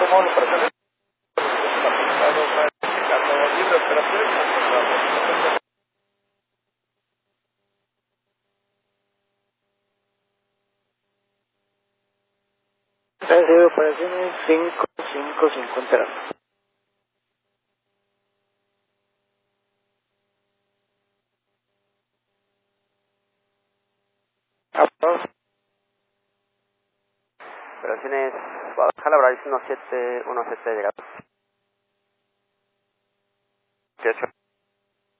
módulo para tener libre operaciones. Serie de operaciones 5550. Operaciones Guadalajara, Horario 1717 llegado. 18.